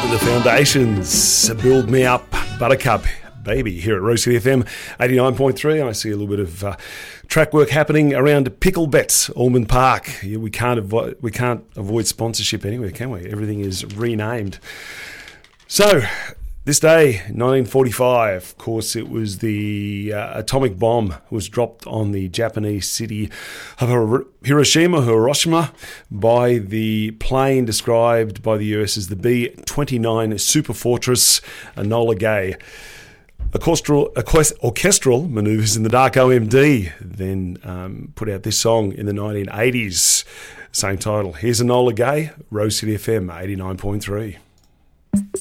The Foundations, Build Me Up, Buttercup, Baby, here at Rose City FM 89.3. I see a little bit of track work happening around Pickle Bets, Almond Park. Yeah, we can't avoid sponsorship anywhere, can we? Everything is renamed. So, this day, 1945, of course, it was the atomic bomb was dropped on the Japanese city of Hiroshima by the plane described by the US as the B-29 Superfortress Enola Gay. Orchestral Manoeuvres in the Dark, OMD, then put out this song in the 1980s. Same title. Here's Enola Gay, Rose City FM 89.3.